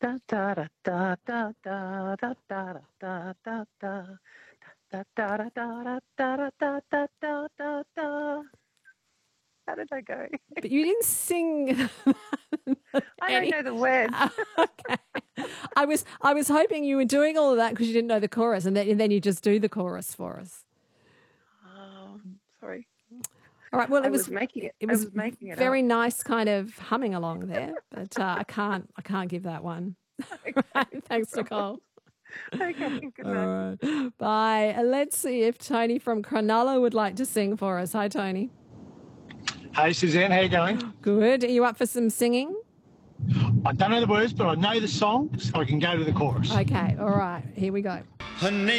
Da da da da da da da da da da da. Da da da da da da da da da da. How did I go? But you didn't sing. I don't know the words. Okay. I was hoping you were doing all of that because you didn't know the chorus, and then you just do the chorus for us. Sorry. All right. Well, I was making it. It was I was making it very up. nice, kind of humming along there, but I can't give that one. Right, thanks, Nicole. Okay, good night. All right. Bye. And let's see if Tony from Cronulla would like to sing for us. Hi, Tony. Hey, Suzanne, how you going? Good. Are you up for some singing? I don't know the words, but I know the song, so I can go to the chorus. Okay. All right. Here we go. Her name